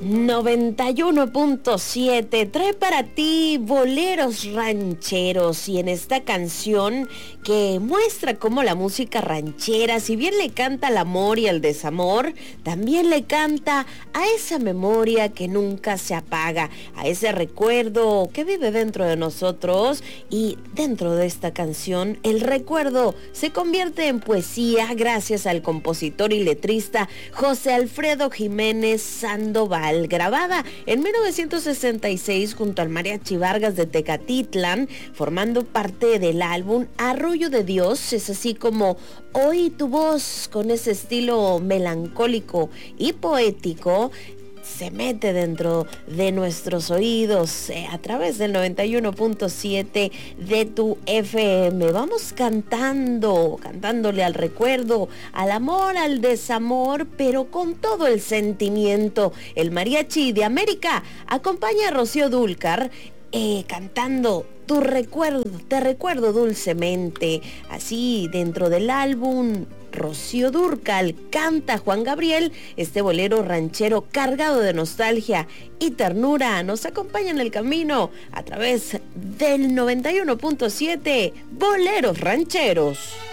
91.7 trae para ti boleros rancheros, y en esta canción que muestra cómo la música ranchera, si bien le canta al amor y al desamor, también le canta a esa memoria que nunca se apaga, a ese recuerdo que vive dentro de nosotros. Y dentro de esta canción el recuerdo se convierte en poesía gracias al compositor y letrista José Alfredo Jiménez Sandoval, grabada en 1966 junto al Mariachi Vargas de Tecatitlán, formando parte del álbum Arrullo de Dios. Es así como oí tu voz, con ese estilo melancólico y poético, se mete dentro de nuestros oídos a través del 91.7 de tu FM. Vamos cantándole al recuerdo, al amor, al desamor, pero con todo el sentimiento. El Mariachi de América acompaña a Rocío Dúrcal cantando Tu recuerdo, te recuerdo dulcemente. Así, dentro del álbum Rocío Dúrcal canta Juan Gabriel, este bolero ranchero cargado de nostalgia y ternura. Nos acompaña en el camino a través del 91.7 Boleros Rancheros.